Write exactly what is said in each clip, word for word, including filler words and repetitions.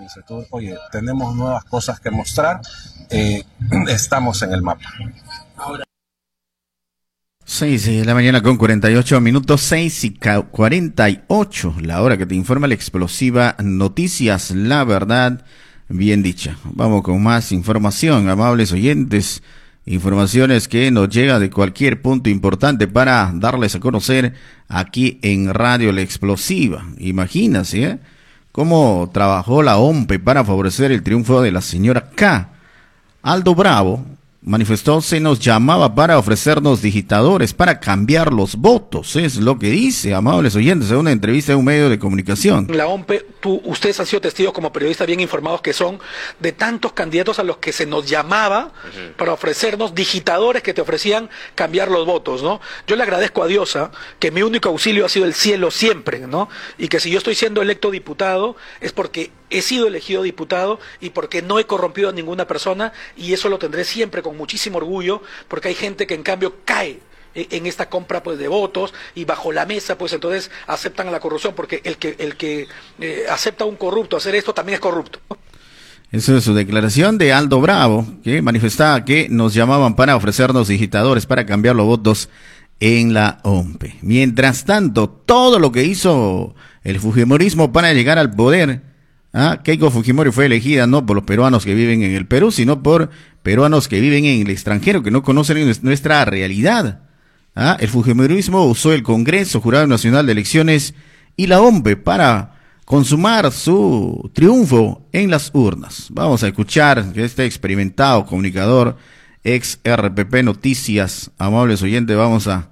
dice tú, oye, tenemos nuevas cosas que mostrar, eh, estamos en el mapa. Ahora. seis de la mañana con cuarenta y ocho minutos, seis y cuarenta y ocho, la hora que te informa la explosiva Noticias, la verdad bien dicha. Vamos con más información, amables oyentes, informaciones que nos llega de cualquier punto importante para darles a conocer aquí en Radio La Explosiva. Imagínense, ¿eh? Cómo trabajó la O M P E para favorecer el triunfo de la señora K. Aldo Bravo manifestó, se nos llamaba para ofrecernos digitadores para cambiar los votos, es lo que dice, amables oyentes, en una entrevista en un medio de comunicación. La O M P E, tú, ustedes han sido testigos como periodistas bien informados que son de tantos candidatos a los que se nos llamaba uh-huh. para ofrecernos digitadores que te ofrecían cambiar los votos, ¿no? Yo le agradezco a Diosa que mi único auxilio ha sido el cielo siempre, ¿no? Y que si yo estoy siendo electo diputado es porque he sido elegido diputado y porque no he corrompido a ninguna persona, y eso lo tendré siempre con muchísimo orgullo, porque hay gente que en cambio cae en esta compra pues de votos y bajo la mesa pues entonces aceptan la corrupción, porque el que el que eh, acepta a un corrupto hacer esto también es corrupto. Eso es su declaración de Aldo Bravo, que manifestaba que nos llamaban para ofrecernos digitadores para cambiar los votos en la O M P E. Mientras tanto, todo lo que hizo el fujimorismo para llegar al poder, ¿ah? Keiko Fujimori fue elegida no por los peruanos que viven en el Perú, sino por peruanos que viven en el extranjero, que no conocen nuestra realidad. ¿Ah? El fujimorismo usó el Congreso, Jurado Nacional de Elecciones y la O M P E para consumar su triunfo en las urnas. Vamos a escuchar este experimentado comunicador, ex R P P Noticias, amables oyentes, vamos a,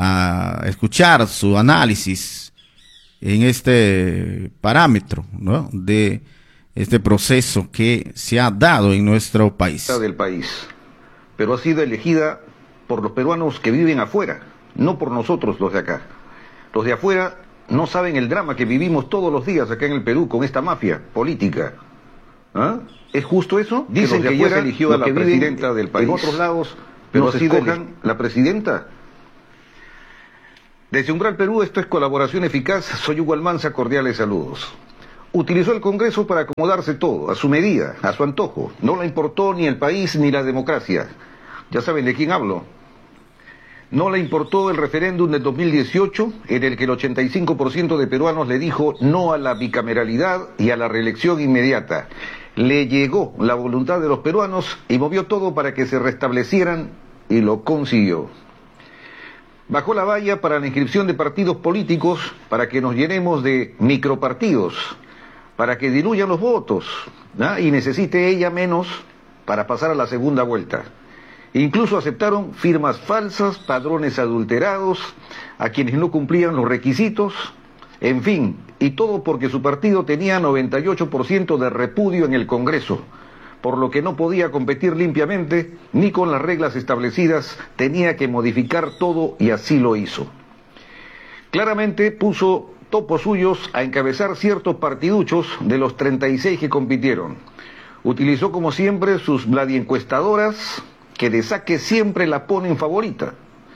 a escuchar su análisis en este parámetro, ¿no?, de este proceso que se ha dado en nuestro país. Del país, pero ha sido elegida por los peruanos que viven afuera, no por nosotros los de acá. Los de afuera no saben el drama que vivimos todos los días acá en el Perú con esta mafia política. ¿Ah? ¿Es justo eso? Dicen que, que ya se eligió a la presidenta del país. En otros lados, pero no se escojan la presidenta. Desde Umbral Perú, esto es Colaboración Eficaz. Soy Hugo Almanza, cordiales saludos. Utilizó el Congreso para acomodarse todo, a su medida, a su antojo. No le importó ni el país ni la democracia. Ya saben de quién hablo. No le importó el referéndum del dos mil dieciocho, en el que el ochenta y cinco por ciento de peruanos le dijo no a la bicameralidad y a la reelección inmediata. Le llegó la voluntad de los peruanos y movió todo para que se restablecieran, y lo consiguió. Bajó la valla para la inscripción de partidos políticos, para que nos llenemos de micropartidos, para que diluyan los votos, ¿no? Y necesite ella menos para pasar a la segunda vuelta. Incluso aceptaron firmas falsas, padrones adulterados, a quienes no cumplían los requisitos, en fin, y todo porque su partido tenía noventa y ocho por ciento de repudio en el Congreso, por lo que no podía competir limpiamente, ni con las reglas establecidas, tenía que modificar todo y así lo hizo. Claramente puso topos suyos a encabezar ciertos partiduchos de los treinta y seis que compitieron. Utilizó como siempre sus bladyencuestadoras, que de saque siempre la ponen favorita.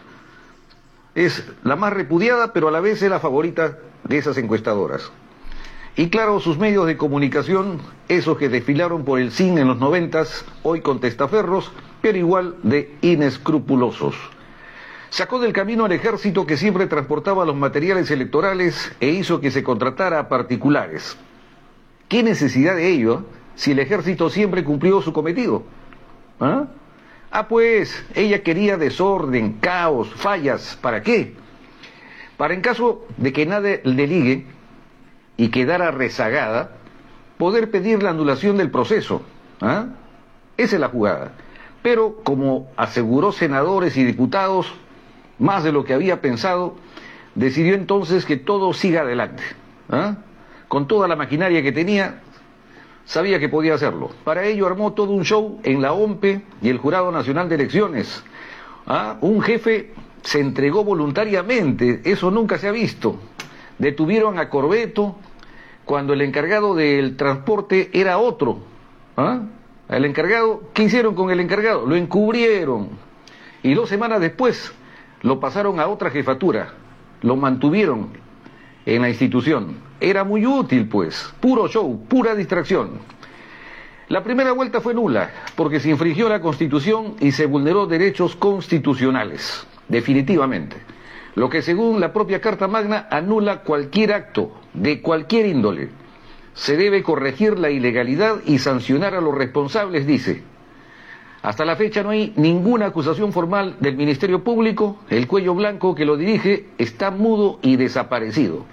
Es la más repudiada, pero a la vez es la favorita de esas encuestadoras. Y claro, sus medios de comunicación, esos que desfilaron por el C I N en los noventas, hoy con testaferros, pero igual de inescrupulosos. Sacó del camino al ejército, que siempre transportaba los materiales electorales, e hizo que se contratara a particulares. ¿Qué necesidad de ello si el ejército siempre cumplió su cometido? ¿Ah? Ah, pues, ella quería desorden, caos, fallas. ¿Para qué? Para, en caso de que nada le ligue y quedara rezagada, poder pedir la anulación del proceso. ¿Ah? Esa es la jugada. Pero, como aseguró senadores y diputados, más de lo que había pensado, decidió entonces que todo siga adelante. ¿Ah? Con toda la maquinaria que tenía, sabía que podía hacerlo. Para ello armó todo un show en la O M P E y el Jurado Nacional de Elecciones. ¿Ah? Un jefe se entregó voluntariamente, eso nunca se ha visto. Detuvieron a Corbeto cuando el encargado del transporte era otro. ¿Ah? El encargado, ¿qué hicieron con el encargado? Lo encubrieron. Y dos semanas después lo pasaron a otra jefatura. Lo mantuvieron en la institución. Era muy útil, pues, puro show, pura distracción. La primera vuelta fue nula, porque se infringió la Constitución y se vulneró derechos constitucionales, definitivamente. Lo que según la propia Carta Magna anula cualquier acto, de cualquier índole. Se debe corregir la ilegalidad y sancionar a los responsables, dice. Hasta la fecha no hay ninguna acusación formal del Ministerio Público. El cuello blanco que lo dirige está mudo y desaparecido.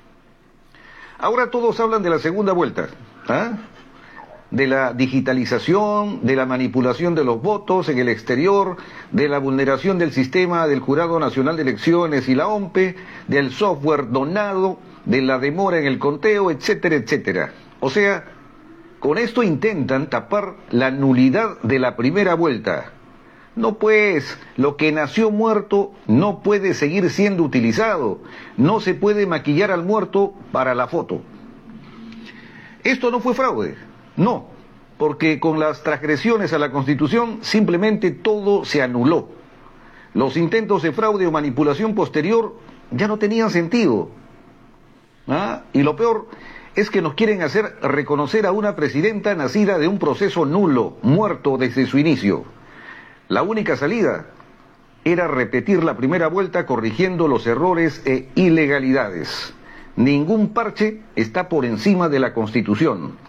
Ahora todos hablan de la segunda vuelta, ¿ah? De la digitalización, de la manipulación de los votos en el exterior, de la vulneración del sistema del Jurado Nacional de Elecciones y la O M P E, del software donado, de la demora en el conteo, etcétera, etcétera. O sea, con esto intentan tapar la nulidad de la primera vuelta. No, pues, lo que nació muerto no puede seguir siendo utilizado. No se puede maquillar al muerto para la foto. Esto no fue fraude. No, porque con las transgresiones a la Constitución simplemente todo se anuló. Los intentos de fraude o manipulación posterior ya no tenían sentido. ¿Ah? Y lo peor es que nos quieren hacer reconocer a una presidenta nacida de un proceso nulo, muerto desde su inicio. La única salida era repetir la primera vuelta corrigiendo los errores e ilegalidades. Ningún parche está por encima de la Constitución.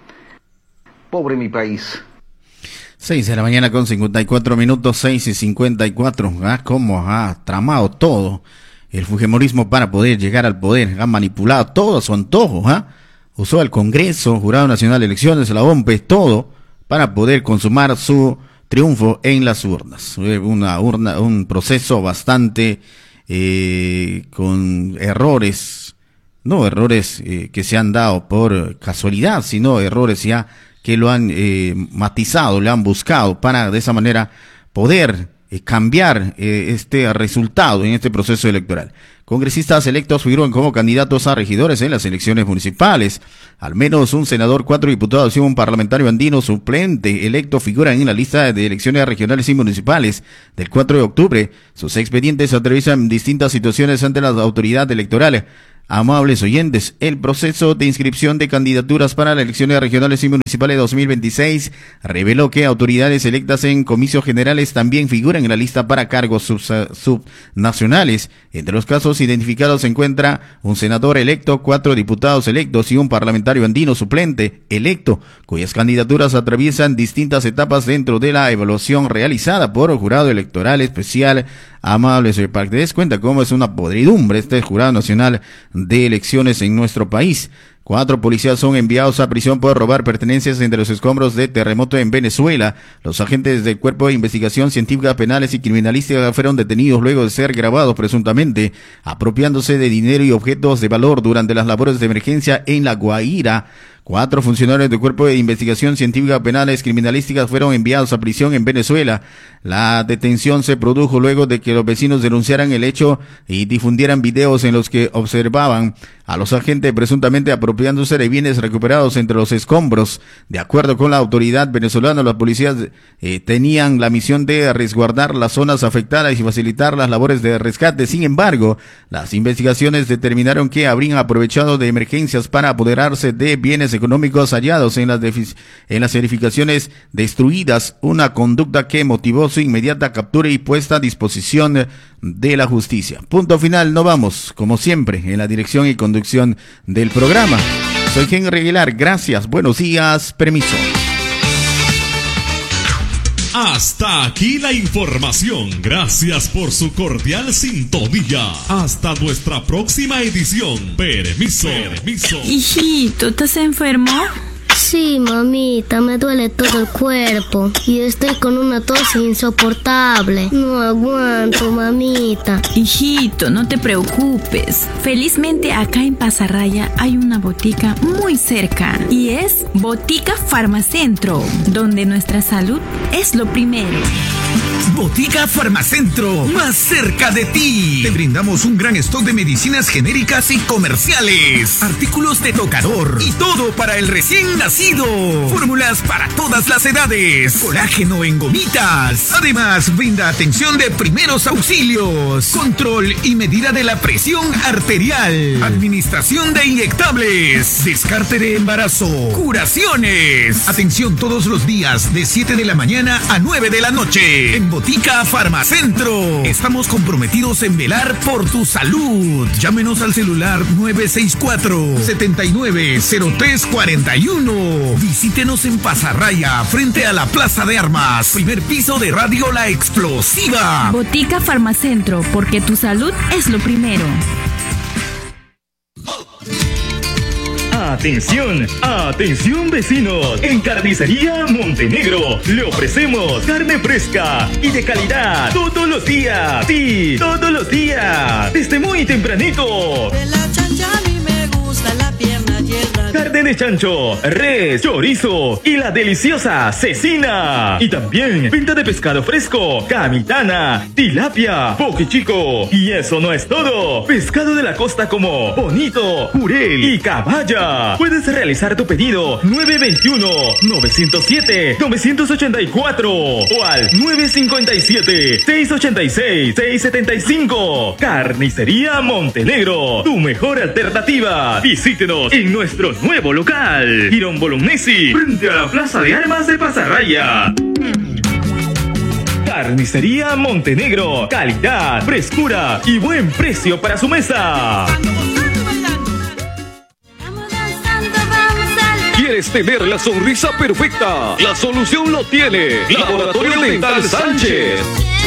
Pobre mi país. Seis de la mañana con cincuenta y cuatro minutos, seis y cincuenta y cuatro. Ah, cómo ha tramado todo el fujimorismo para poder llegar al poder. Ha manipulado todo a su antojo. ¿Ah? Usó el Congreso, Jurado Nacional de Elecciones, la O M P E, todo para poder consumar su triunfo en las urnas. Una urna, un proceso bastante eh, con errores, no errores eh, que se han dado por casualidad, sino errores ya que lo han eh, matizado, le han buscado para de esa manera poder eh, cambiar eh, este resultado en este proceso electoral. Congresistas electos figuran como candidatos a regidores en las elecciones municipales. Al menos un senador, cuatro diputados y un parlamentario andino suplente electo figuran en la lista de elecciones regionales y municipales del cuatro de octubre. Sus expedientes atraviesan distintas situaciones ante las autoridades electorales. Amables oyentes, el proceso de inscripción de candidaturas para las elecciones regionales y municipales dos mil veintiséis reveló que autoridades electas en comicios generales también figuran en la lista para cargos subnacionales. Entre los casos identificados se encuentra un senador electo, cuatro diputados electos y un parlamentario andino suplente electo, cuyas candidaturas atraviesan distintas etapas dentro de la evaluación realizada por el Jurado Electoral Especial. Amables, para que te des cuenta cómo es una podridumbre este Jurado Nacional de Elecciones en nuestro país. Cuatro policías son enviados a prisión por robar pertenencias entre los escombros de terremoto en Venezuela. Los agentes del Cuerpo de Investigación Científica, Penales y Criminalística fueron detenidos luego de ser grabados presuntamente apropiándose de dinero y objetos de valor durante las labores de emergencia en La Guaira. Cuatro funcionarios del Cuerpo de Investigación Científica, Penales y Criminalísticas fueron enviados a prisión en Venezuela. La detención se produjo luego de que los vecinos denunciaran el hecho y difundieran videos en los que observaban a los agentes presuntamente apropiándose de bienes recuperados entre los escombros. De acuerdo con la autoridad venezolana, los policías eh, tenían la misión de resguardar las zonas afectadas y facilitar las labores de rescate. Sin embargo, las investigaciones determinaron que habrían aprovechado de emergencias para apoderarse de bienes económicos hallados en las, en las edificaciones destruidas, una conducta que motivó su inmediata captura y puesta a disposición de la justicia. Punto final, no vamos, como siempre, en la dirección y conducción del programa. Soy Henry Aguilar, gracias, buenos días, permiso. Hasta aquí la información. Gracias por su cordial sintonía. Hasta nuestra próxima edición. Permiso. Permiso. Hijito, ¿estás enfermo? Sí, mamita, me duele todo el cuerpo y estoy con una tos insoportable. No aguanto, mamita. Hijito, no te preocupes. Felizmente acá en Pasarraya hay una botica muy cerca y es Botica Farmacentro, donde nuestra salud es lo primero. Botica Farmacentro, más cerca de ti. Te brindamos un gran stock de medicinas genéricas y comerciales, artículos de tocador y todo para el recién nacido. Fórmulas para todas las edades, colágeno en gomitas. Además, brinda atención de primeros auxilios, control y medida de la presión arterial, administración de inyectables, descarte de embarazo, curaciones. Atención todos los días de siete de la mañana a nueve de la noche en Botica Farmacentro. Estamos comprometidos en velar por tu salud. Llámenos al celular nueve seis cuatro, siete nueve cero tres cuatro uno. Visítenos en Pasarraya, frente a la Plaza de Armas, primer piso de Radio La Explosiva. Botica Farmacentro, porque tu salud es lo primero. Atención, atención vecinos, en Carnicería Montenegro le ofrecemos carne fresca y de calidad todos los días, sí, todos los días, desde muy tempranito. De la chancha a mí me gusta la pierna y el radio. Carne de chancho, res, chorizo y la deliciosa cecina. Y también venta de pescado fresco, camitana, tilapia, poke chico. Y eso no es todo. Pescado de la costa como bonito, jurel y caballa. Puedes realizar tu pedido nueve dos uno, nueve cero siete, nueve ocho cuatro o al nueve cinco siete, seis ocho seis, seis siete cinco. Carnicería Montenegro, tu mejor alternativa. Visítenos en nuestro nuevo local, Girón Bolognesi, frente a la Plaza de Armas de Pasarraya. Carnicería Montenegro, calidad, frescura y buen precio para su mesa. ¿Quieres tener la sonrisa perfecta? La solución lo tiene Laboratorio Dental Sánchez.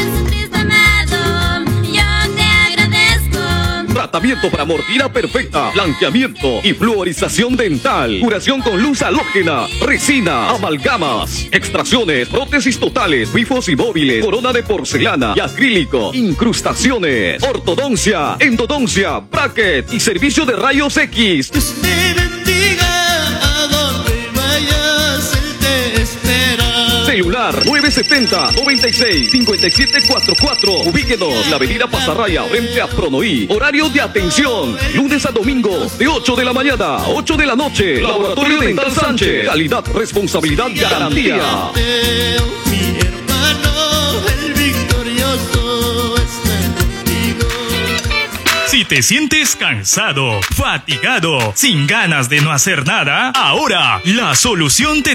Tratamiento para mordida perfecta, blanqueamiento y fluorización dental, curación con luz halógena, resina, amalgamas, extracciones, prótesis totales, bifos y móviles, corona de porcelana y acrílico, incrustaciones, ortodoncia, endodoncia, bracket y servicio de rayos X. Dios te bendiga, a donde vayas, Él te espera. Celular nueve setenta, noventa y seis, cincuenta y siete cuarenta y cuatro. Ubíquenos en la avenida Pasarraya, frente a Pronoí. Horario de atención, lunes a domingo, de ocho de la mañana a ocho de la noche. Laboratorio Dental Sánchez. Calidad, responsabilidad, garantía. Mi hermano, el victorioso está contigo. Si te sientes cansado, fatigado, sin ganas de no hacer nada, ahora la solución te